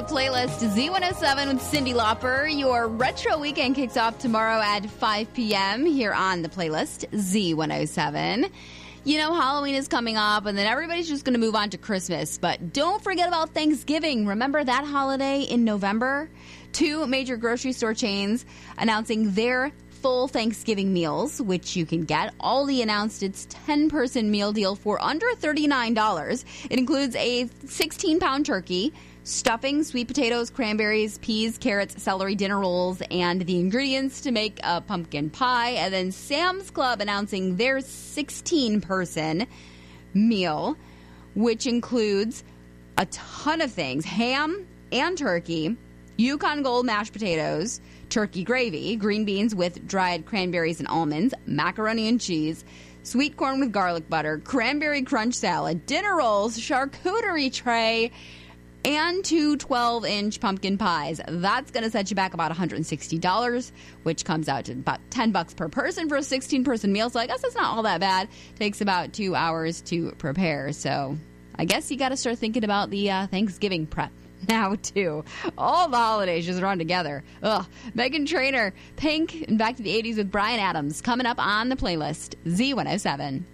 The Playlist, Z107 with Cyndi Lauper. Your retro weekend kicks off tomorrow at 5 p.m. here on The Playlist, Z107. You know, Halloween is coming up, and then everybody's just going to move on to Christmas. But don't forget about Thanksgiving. Remember that holiday in November? 2 major grocery store chains announcing their full Thanksgiving meals, which you can get. Aldi announced its 10-person meal deal for under $39. It includes a 16-pound turkey, stuffing, sweet potatoes, cranberries, peas, carrots, celery, dinner rolls, and the ingredients to make a pumpkin pie. And then Sam's Club announcing their 16-person meal, which includes a ton of things: ham and turkey, Yukon Gold mashed potatoes, turkey gravy, green beans with dried cranberries and almonds, macaroni and cheese, sweet corn with garlic butter, cranberry crunch salad, dinner rolls, charcuterie tray, and 2 12-inch pumpkin pies. That's going to set you back about $160, which comes out to about $10 per person for a 16-person meal. So I guess it's not all that bad. Takes about 2 hours to prepare. So I guess you got to start thinking about the Thanksgiving prep now, too. All the holidays just run together. Ugh. Meghan Trainor, Pink, and Back to the 80s with Bryan Adams coming up on The Playlist. Z107.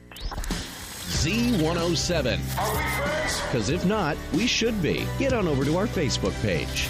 Z107. Are we friends? Because if not, we should be. Get on over to our Facebook page,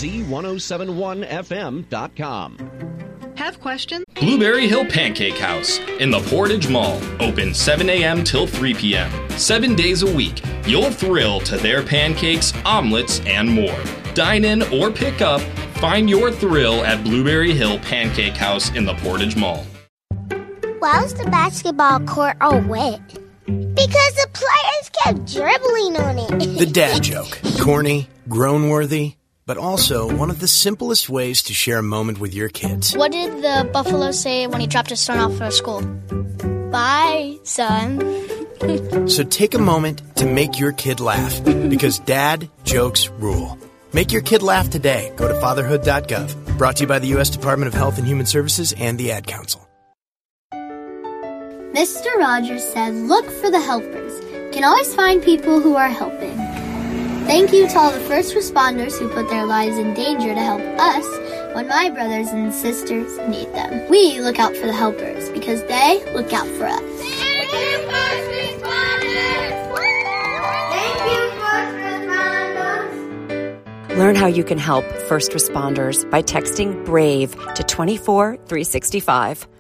Z1071FM.com. Have questions? Blueberry Hill Pancake House in the Portage Mall. Open 7 a.m. till 3 p.m. 7 days a week. You'll thrill to their pancakes, omelets, and more. Dine in or pick up. Find your thrill at Blueberry Hill Pancake House in the Portage Mall. Why was the basketball court all wet? Because the players kept dribbling on it. The dad joke. Corny, groan-worthy, but also one of the simplest ways to share a moment with your kids. What did the buffalo say when he dropped his son off at school? Bye, son. So take a moment to make your kid laugh, because dad jokes rule. Make your kid laugh today. Go to fatherhood.gov. Brought to you by the U.S. Department of Health and Human Services and the Ad Council. Mr. Rogers said, look for the helpers. You can always find people who are helping. Thank you to all the first responders who put their lives in danger to help us when my brothers and sisters need them. We look out for the helpers because they look out for us. Thank you, first responders! Thank you, first responders! Learn how you can help first responders by texting BRAVE to 24365.